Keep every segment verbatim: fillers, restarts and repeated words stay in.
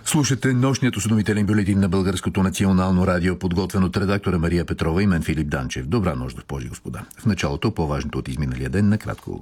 Слушате нощният осведомителен бюлетин на Българското национално радио, подготвен от редактора Мария Петрова и мен Филип Данчев. Добра нощ, госпожи и господа. В началото по-важното от изминалия ден накратко.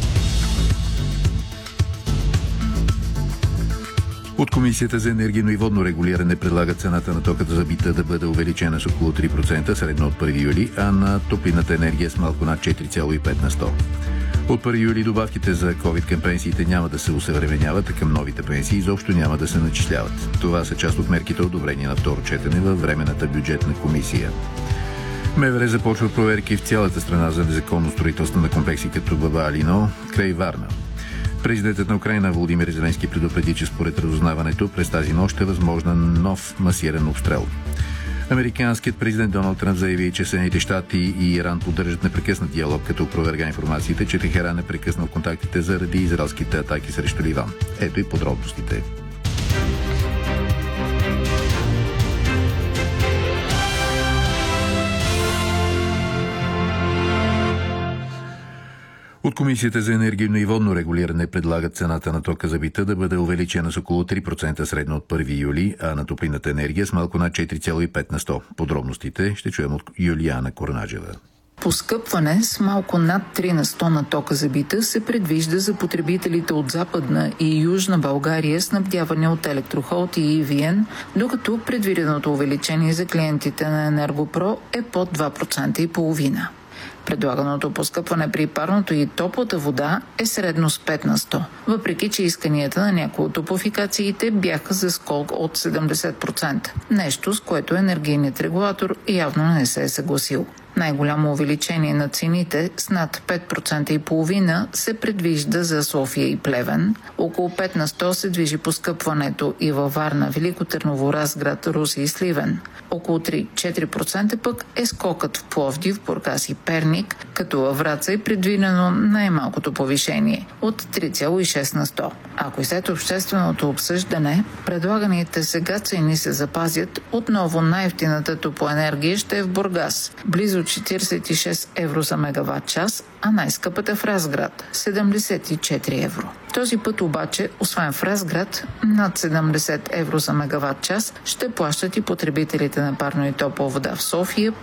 От Комисията за енергийно и водно регулиране предлага цената на тока за бита да бъде увеличена с около три процента средно от първи юли, а на топлинната енергия с малко над четири цяло и пет на сто. От първи юли добавките за ковид към пенсиите няма да се усъвременяват, а към новите пенсии изобщо няма да се начисляват. Това са част от мерките, одобрени на второ четене във Временната бюджетна комисия. МВР започва проверки в цялата страна за незаконно строителство на комплекси като Баба Алино, край Варна. Президентът на Украйна Володимир Зеленски предупреди, че според разузнаването през тази нощ е възможна нов масиран обстрел. Американският президент Доналд Тръмп заяви, че Съединените щати и Иран поддържат непрекъснат диалог, като опроверга информациите, че Техеран е прекъснал контактите заради израелските атаки срещу Ливан. Ето и подробностите. От Комисията за енергийно и водно регулиране предлагат цената на тока за бита да бъде увеличена с около три процента средно от първи юли, а на топлинната енергия с малко над четири цяло и пет на сто. Подробностите ще чуем от Юлияна Корнаджева. Поскъпване с малко над три на сто на тока за бита се предвижда за потребителите от Западна и Южна България, снабдяване от Електрохолд и и ви ен, докато предвиденото увеличение за клиентите на Енергопро е под два процента и половина. Предлаганото поскъпване при парното и топлата вода е средно с пет на сто, въпреки че исканията на някои от топлофикациите бяха за скок от седемдесет процента, нещо с което енергийният регулатор явно не се е съгласил. Най-голямо увеличение на цените с над пет процента и половина се предвижда за София и Плевен. Около пет на сто се движи поскъпването и във Варна, Велико Търново, Разград, Русе и Сливен. Около три-четири процента пък е скокът в Пловдив, Бургас и Перник, като във Враца е предвидено най-малкото повишение от три цяло и шест на сто. Ако и след общественото обсъждане предлаганите сега цени се запазят, отново най-евтината топлоенергия ще е в Бургас, близо четиридесет и шест евро за мегаватт час, а най-скъпата в Разград – седемдесет и четири евро. Този път обаче, освен в Разград, над седемдесет евро за мегаватт час ще плащат и потребителите на парно и топла вода в София,